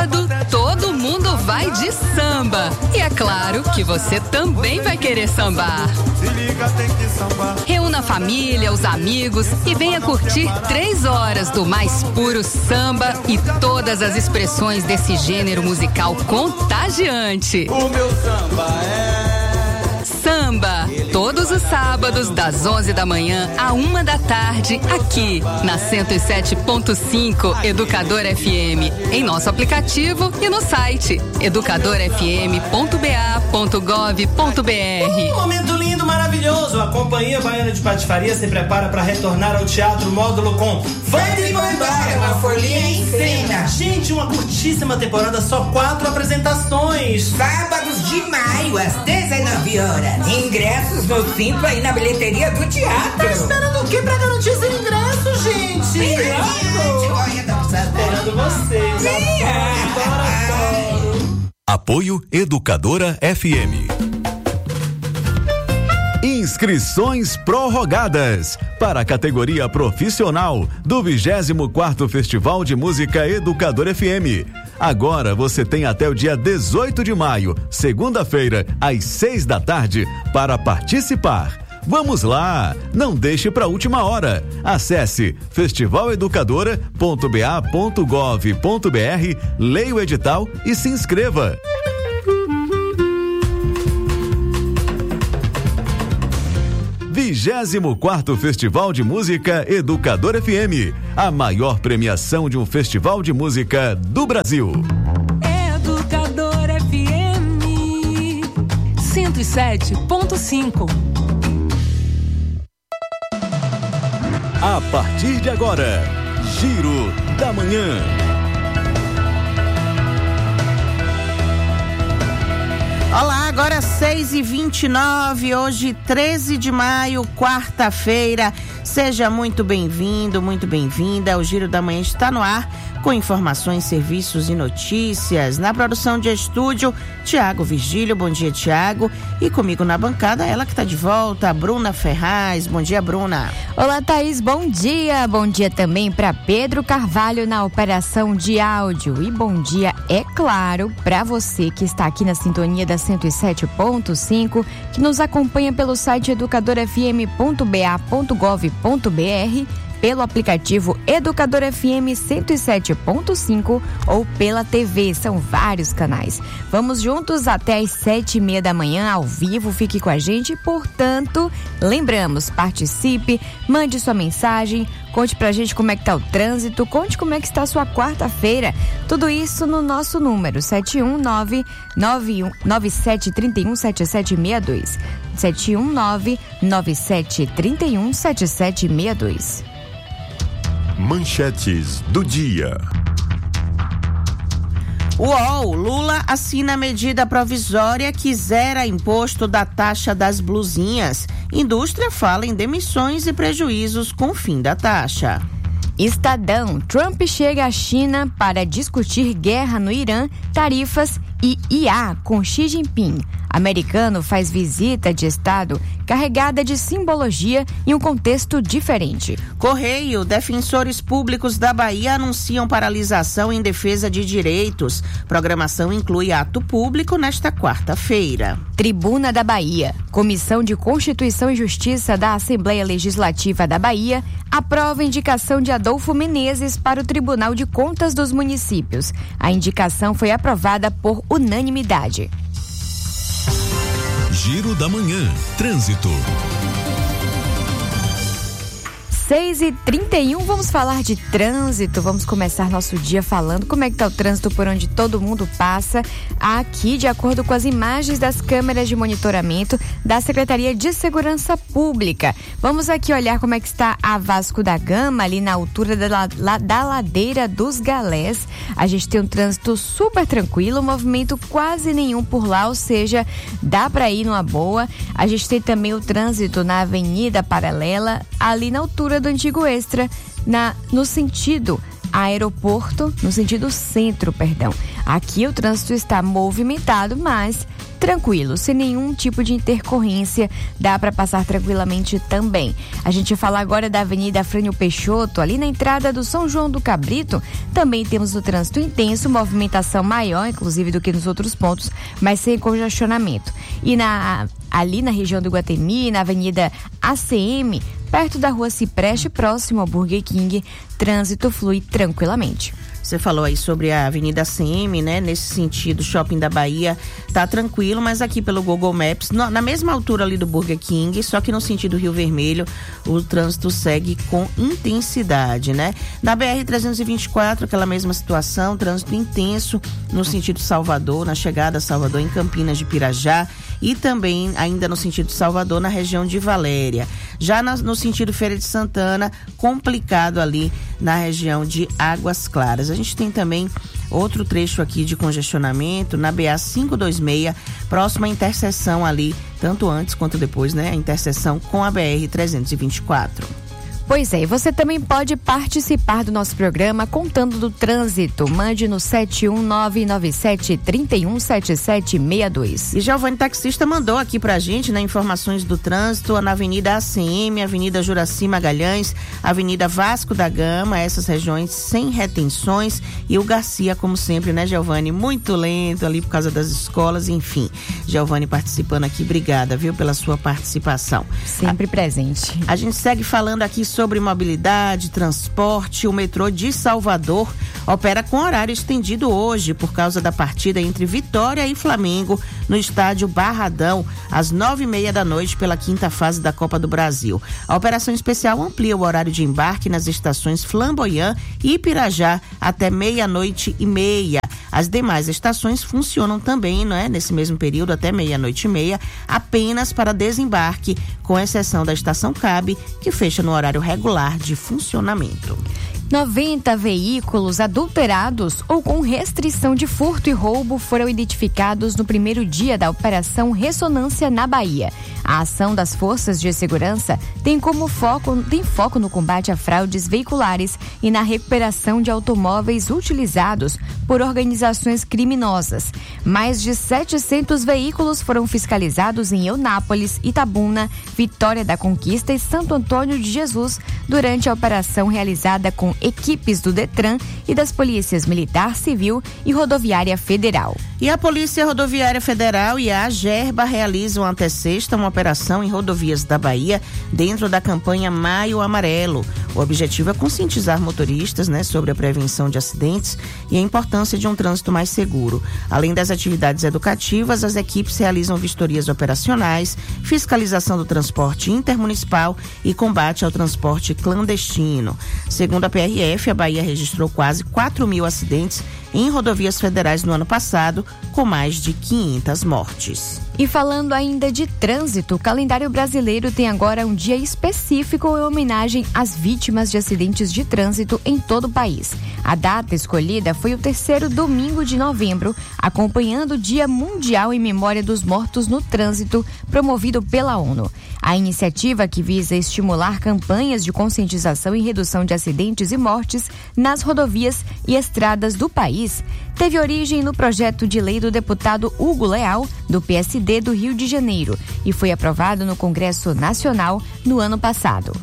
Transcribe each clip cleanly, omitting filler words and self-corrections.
sábado, todo mundo vai de samba. E é claro que você também vai querer sambar. Reúna a família, os amigos e venha curtir 3 horas do mais puro samba e todas as expressões desse gênero musical contagiante. O meu samba é... Samba, todos os sábados das 11 da manhã à 1 da tarde, aqui na 107.5 Educador FM, em nosso aplicativo e no site educadorfm.ba.gov.br. Um momento lindo, maravilhoso. A Companhia Baiana de Patifaria se prepara para retornar ao Teatro Módulo com Vande Embora, uma folia em cena. Gente, uma curtíssima temporada, só 4 apresentações. Sábados de maio, às 19 horas. Ingressos no Simpla e na bilheteria do teatro. Tá esperando o quê pra garantir seu ingresso, gente? Esperando vocês. Apoio Educadora FM. Inscrições prorrogadas para a categoria profissional do 24º Festival de Música Educador FM. Agora você tem até o dia 18 de maio, segunda-feira, às 6 da tarde, para participar. Vamos lá, não deixe para a última hora. Acesse festivaleducadora.ba.gov.br, leia o edital e se inscreva. 24º Festival de Música Educador FM, a maior premiação de um festival de música do Brasil. Educador FM 107.5. A partir de agora, Giro da Manhã. Olá, agora 6h29, hoje 13 de maio, quarta-feira. Seja muito bem-vindo, muito bem-vinda. O Giro da Manhã está no ar com informações, serviços e notícias. Na produção de estúdio, Tiago Virgílio. Bom dia, Tiago. E comigo na bancada, ela que está de volta, Bruna Ferraz. Bom dia, Bruna. Olá, Thaís. Bom dia. Bom dia também para Pedro Carvalho na operação de áudio. E bom dia, é claro, para você que está aqui na sintonia da 107.5, que nos acompanha pelo site educadorfm.ba.gov.br, pelo aplicativo Educador FM 107.5 ou pela TV. São vários canais. Vamos juntos até às 7h30 da manhã, ao vivo. Fique com a gente. Portanto, lembramos, participe, mande sua mensagem, conte pra gente como é que tá o trânsito, conte como é que está a sua quarta-feira. Tudo isso no nosso número 719-9731-7762. 719-9731-7762. Manchetes do dia. UOL, Lula assina medida provisória que zera imposto da taxa das blusinhas. Indústria fala em demissões e prejuízos com o fim da taxa. Estadão, Trump chega à China para discutir guerra no Irã, tarifas e IA com Xi Jinping. Americano faz visita de Estado carregada de simbologia em um contexto diferente. Correio, defensores públicos da Bahia anunciam paralisação em defesa de direitos. Programação inclui ato público nesta quarta-feira. Tribuna da Bahia. Comissão de Constituição e Justiça da Assembleia Legislativa da Bahia aprova a indicação de Adolfo Menezes para o Tribunal de Contas dos Municípios. A indicação foi aprovada por unanimidade. Giro da Manhã. Trânsito. 6h31, vamos falar de trânsito, vamos começar nosso dia falando como é que tá o trânsito por onde todo mundo passa, aqui de acordo com as imagens das câmeras de monitoramento da Secretaria de Segurança Pública. Vamos aqui olhar como é que está a Vasco da Gama, ali na altura da ladeira dos Galés. A gente tem um trânsito super tranquilo, movimento quase nenhum por lá, ou seja, dá para ir numa boa. A gente tem também o trânsito na Avenida Paralela, ali na altura do Antigo Extra, no sentido aeroporto, no sentido centro, perdão. Aqui o trânsito está movimentado, mas tranquilo, sem nenhum tipo de intercorrência, dá para passar tranquilamente também. A gente fala agora da Avenida Afrânio Peixoto, ali na entrada do São João do Cabrito, também temos o trânsito intenso, movimentação maior, inclusive, do que nos outros pontos, mas sem congestionamento. E ali na região do Iguatemi, na Avenida ACM, perto da Rua Cipreste, próximo ao Burger King, trânsito flui tranquilamente. Você falou aí sobre a Avenida ACM, né? Nesse sentido, Shopping da Bahia tá tranquilo, mas aqui pelo Google Maps, na mesma altura ali do Burger King, só que no sentido Rio Vermelho, o trânsito segue com intensidade, né? Na BR-324, aquela mesma situação, trânsito intenso no sentido Salvador, na chegada a Salvador, em Campinas de Pirajá, e também ainda no sentido Salvador, na região de Valéria. Já no sentido Feira de Santana, complicado ali na região de Águas Claras. A gente tem também outro trecho aqui de congestionamento na BA-526, próxima à interseção ali, tanto antes quanto depois, né? A interseção com a BR-324. Pois é, e você também pode participar do nosso programa contando do trânsito. Mande no 71997317762. E Giovanni Taxista mandou aqui pra gente, né, informações do trânsito na Avenida ACM, Avenida Juraci Magalhães, Avenida Vasco da Gama, essas regiões sem retenções, e o Garcia, como sempre, né, Giovanni, muito lento ali por causa das escolas, enfim. Giovanni participando aqui, obrigada, viu, pela sua participação. Sempre presente. A gente segue falando aqui sobre mobilidade, transporte. O metrô de Salvador opera com horário estendido hoje por causa da partida entre Vitória e Flamengo no estádio Barradão, às 9:30 da noite, pela 5ª fase da Copa do Brasil. A operação especial amplia o horário de embarque nas estações Flamboyant e Pirajá até 00:30. As demais estações funcionam também, não é? Nesse mesmo período, até 00:30, apenas para desembarque, com exceção da estação Cabe, que fecha no horário regular de funcionamento. 90 veículos adulterados ou com restrição de furto e roubo foram identificados no primeiro dia da Operação Ressonância na Bahia. A ação das forças de segurança tem foco no combate a fraudes veiculares e na recuperação de automóveis utilizados por organizações criminosas. Mais de 700 veículos foram fiscalizados em Eunápolis, Itabuna, Vitória da Conquista e Santo Antônio de Jesus durante a operação realizada com equipes do Detran e das polícias Militar, Civil e Rodoviária Federal. E a Polícia Rodoviária Federal e a Agerba realizam ante sexta uma operação em rodovias da Bahia dentro da campanha Maio Amarelo. O objetivo é conscientizar motoristas, né, sobre a prevenção de acidentes e a importância de um trânsito mais seguro. Além das atividades educativas, as equipes realizam vistorias operacionais, fiscalização do transporte intermunicipal e combate ao transporte clandestino. Segundo a PRF, a Bahia registrou quase 4.000 acidentes em rodovias federais no ano passado, com mais de 500 mortes. E falando ainda de trânsito, o calendário brasileiro tem agora um dia específico em homenagem às vítimas de acidentes de trânsito em todo o país. A data escolhida foi o 3º domingo de novembro, acompanhando o Dia Mundial em Memória dos Mortos no Trânsito, promovido pela ONU. A iniciativa, que visa estimular campanhas de conscientização e redução de acidentes e mortes nas rodovias e estradas do país, teve origem no projeto de lei do deputado Hugo Leal, do PSD do Rio de Janeiro, e foi aprovado no Congresso Nacional no ano passado.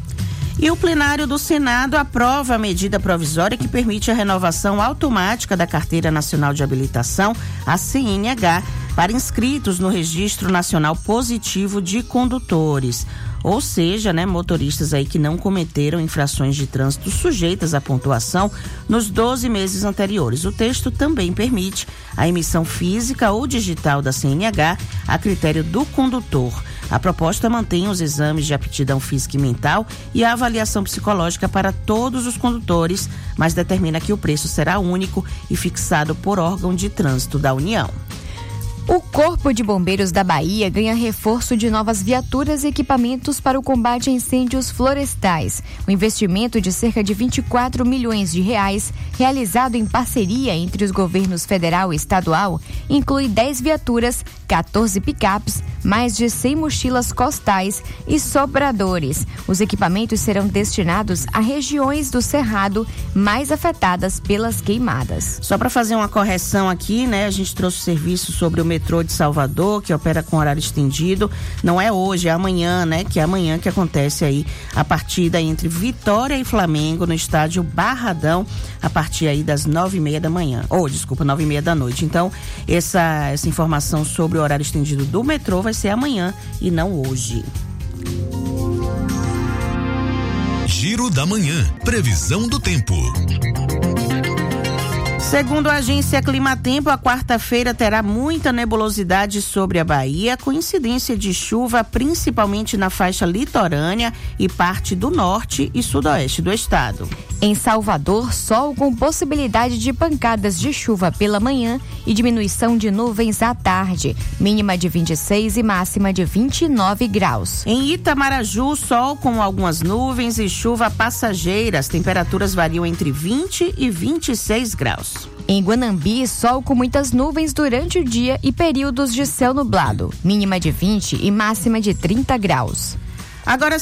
E o plenário do Senado aprova a medida provisória que permite a renovação automática da Carteira Nacional de Habilitação, a CNH, para inscritos no Registro Nacional Positivo de Condutores. Ou seja, né, motoristas aí que não cometeram infrações de trânsito sujeitas à pontuação nos 12 meses anteriores. O texto também permite a emissão física ou digital da CNH a critério do condutor. A proposta mantém os exames de aptidão física e mental e a avaliação psicológica para todos os condutores, mas determina que o preço será único e fixado por órgão de trânsito da União. O Corpo de Bombeiros da Bahia ganha reforço de novas viaturas e equipamentos para o combate a incêndios florestais. O investimento de cerca de 24 milhões de reais, realizado em parceria entre os governos federal e estadual, inclui 10 viaturas, 14 picapes, mais de 100 mochilas costais e sopradores. Os equipamentos serão destinados a regiões do Cerrado mais afetadas pelas queimadas. Só para fazer uma correção aqui, né? A gente trouxe o serviço sobre o metrô de Salvador, que opera com horário estendido. Não é hoje, é amanhã, né? Que é amanhã que acontece aí a partida entre Vitória e Flamengo no estádio Barradão, a partir aí das 9h30 da manhã. 9h30 da noite. Então, essa informação sobre o horário estendido do metrô vai ser amanhã e não hoje. Giro da Manhã. Previsão do tempo. Segundo a agência Climatempo, a quarta-feira terá muita nebulosidade sobre a Bahia, com incidência de chuva principalmente na faixa litorânea e parte do norte e sudoeste do estado. Em Salvador, sol com possibilidade de pancadas de chuva pela manhã e diminuição de nuvens à tarde, mínima de 26 e máxima de 29 graus. Em Itamaraju, sol com algumas nuvens e chuva passageira, as temperaturas variam entre 20 e 26 graus. Em Guanambi, sol com muitas nuvens durante o dia e períodos de céu nublado, mínima de 20 e máxima de 30 graus. Agora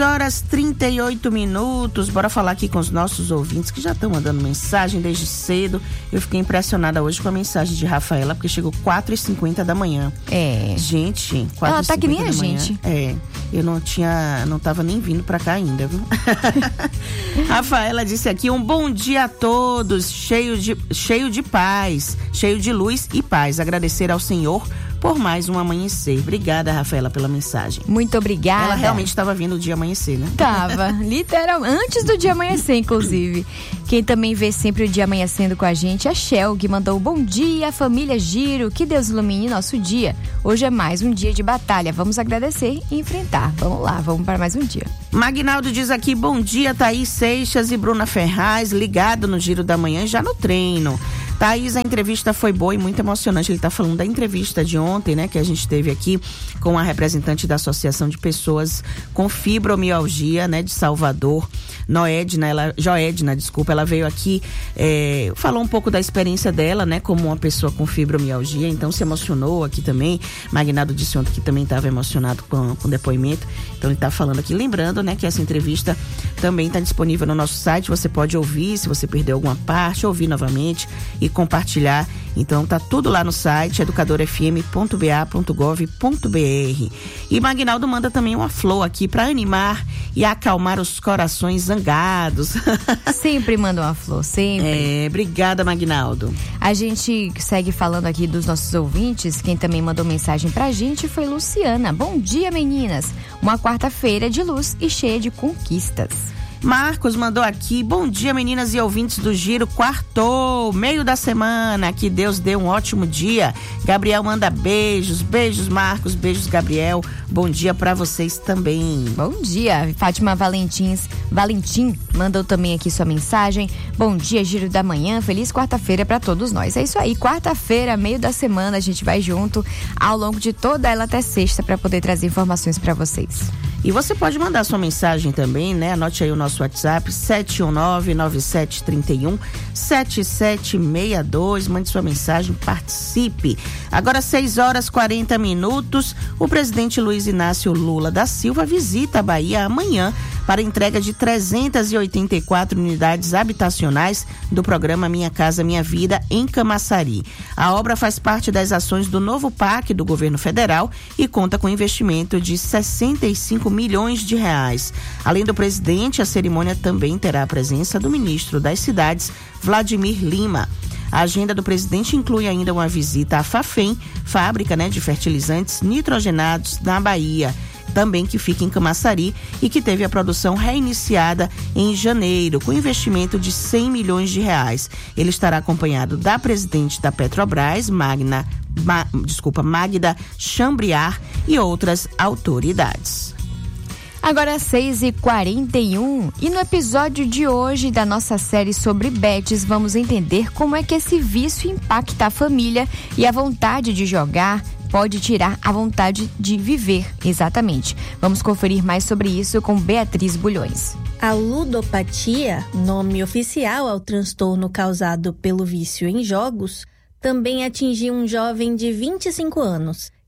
6h38. Bora falar aqui com os nossos ouvintes que já estão mandando mensagem desde cedo. Eu fiquei impressionada hoje com a mensagem de Rafaela, porque chegou 4h50 da manhã. Gente, 4h50 ela tá que nem a manhã. gente. Eu não tava nem vindo pra cá ainda, viu? Rafaela disse aqui, um bom dia a todos, cheio de paz, cheio de luz e paz. Agradecer ao Senhor por mais um amanhecer. Obrigada, Rafaela, pela mensagem. Muito obrigada. Ela realmente estava vendo o dia amanhecer, né? Tava, literalmente, antes do dia amanhecer, inclusive. Quem também vê sempre o dia amanhecendo com a gente é a Shell, que mandou bom dia, família Giro, que Deus ilumine nosso dia. Hoje é mais um dia de batalha, vamos agradecer e enfrentar. Vamos lá, vamos para mais um dia. Magnaldo diz aqui, bom dia, Thaís Seixas e Bruna Ferraz, ligado no Giro da Manhã, já no treino. Thaís, a entrevista foi boa e muito emocionante. Ele está falando da entrevista de ontem, né, que a gente teve aqui com a representante da Associação de Pessoas com Fibromialgia, né, de Salvador, Joedna, ela veio aqui, falou um pouco da experiência dela, né, como uma pessoa com fibromialgia, então se emocionou aqui também. Magnaldo disse ontem que também estava emocionado com o depoimento, então ele está falando aqui, lembrando, né, que essa entrevista também está disponível no nosso site, você pode ouvir, se você perdeu alguma parte, ouvir novamente e compartilhar. Então tá tudo lá no site educadorfm.ba.gov.br. E Magnaldo manda também uma flor aqui para animar e acalmar os corações zangados. Sempre manda uma flor, sempre. Obrigada, Magnaldo. A gente segue falando aqui dos nossos ouvintes. Quem também mandou mensagem pra gente foi Luciana. Bom dia, meninas. Uma quarta-feira de luz e cheia de conquistas. Marcos mandou aqui, bom dia meninas e ouvintes do Giro, quartou, meio da semana, que Deus dê um ótimo dia. Gabriel manda beijos Marcos, beijos Gabriel, bom dia pra vocês também. Bom dia, Fátima Valentim mandou também aqui sua mensagem, bom dia Giro da Manhã, feliz quarta-feira pra todos nós. É isso aí, quarta-feira, meio da semana, a gente vai junto ao longo de toda ela até sexta pra poder trazer informações pra vocês. E você pode mandar sua mensagem também, né? Anote aí o nosso WhatsApp, 719-9731-7762. Mande sua mensagem, participe. Agora, 6h40. O presidente Luiz Inácio Lula da Silva visita a Bahia amanhã para entrega de 384 unidades habitacionais do programa Minha Casa Minha Vida em Camaçari. A obra faz parte das ações do novo PAC do governo federal e conta com investimento de 65 milhões de reais. Além do presidente, a cerimônia também terá a presença do ministro das Cidades, Vladimir Lima. A agenda do presidente inclui ainda uma visita à Fafem, fábrica, né, de fertilizantes nitrogenados na Bahia, também que fica em Camaçari e que teve a produção reiniciada em janeiro, com investimento de 100 milhões de reais. Ele estará acompanhado da presidente da Petrobras, Magda Chambriard, e outras autoridades. Agora 6h41 e no episódio de hoje da nossa série sobre bets, vamos entender como é que esse vício impacta a família e a vontade de jogar pode tirar a vontade de viver. Exatamente. Vamos conferir mais sobre isso com Beatriz Bulhões. A ludopatia, nome oficial ao transtorno causado pelo vício em jogos, também atingiu um jovem de 25 anos,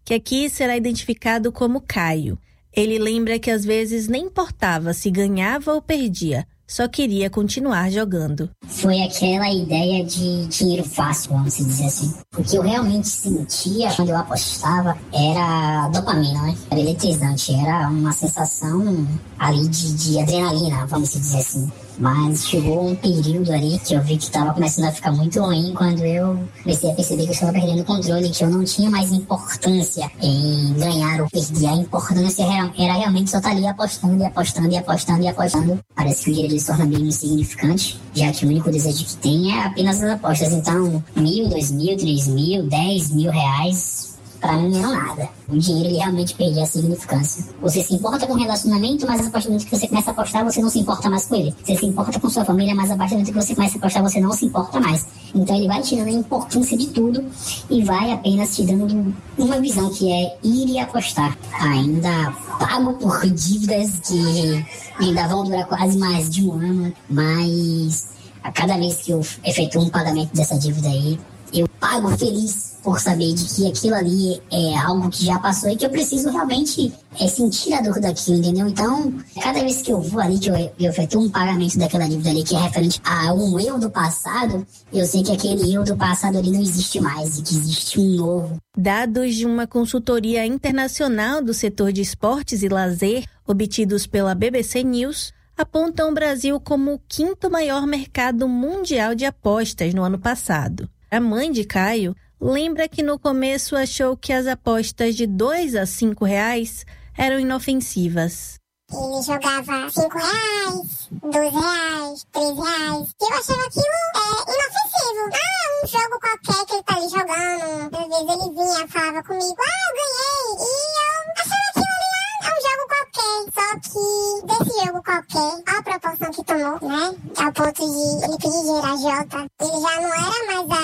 que aqui será identificado como Caio. Ele lembra que às vezes nem importava se ganhava ou perdia, só queria continuar jogando. Foi aquela ideia de dinheiro fácil, vamos dizer assim. O que eu realmente sentia quando eu apostava era dopamina, né? Era eletrizante, era uma sensação ali de adrenalina, vamos dizer assim. Mas chegou um período ali que eu vi que estava começando a ficar muito ruim quando eu comecei a perceber que eu estava perdendo o controle, que eu não tinha mais importância em ganhar ou perder. A importância era realmente só estar ali apostando e apostando e apostando e apostando. Parece que o dinheiro se torna bem insignificante, já que o único desejo que tem é apenas as apostas. Então, 1.000, 2.000, 3.000, 10.000 reais... pra mim não era nada. O dinheiro ele realmente perdia a significância. Você se importa com o relacionamento, mas a partir do momento que você começa a apostar, você não se importa mais com ele. Você se importa com sua família, mas a partir do momento que você começa a apostar, você não se importa mais. Então ele vai tirando a importância de tudo e vai apenas te dando uma visão que é ir e apostar. Ainda pago por dívidas que ainda vão durar quase mais de um ano, mas a cada vez que eu efetuo um pagamento dessa dívida aí, eu pago feliz por saber de que aquilo ali é algo que já passou e que eu preciso realmente sentir a dor daquilo, entendeu? Então, cada vez que eu vou ali, que eu efetuo um pagamento daquela dívida ali que é referente a um eu do passado, eu sei que aquele eu do passado ali não existe mais e que existe um novo. Dados de uma consultoria internacional do setor de esportes e lazer, obtidos pela BBC News, apontam o Brasil como o 5º maior mercado mundial de apostas no ano passado. A mãe de Caio lembra que no começo achou que as apostas de R$2 a R$5 eram inofensivas. Ele jogava R$5, R$2, R$3. E eu achava aquilo inofensivo. Um jogo qualquer que ele tá ali jogando. Às vezes ele vinha, falava comigo, eu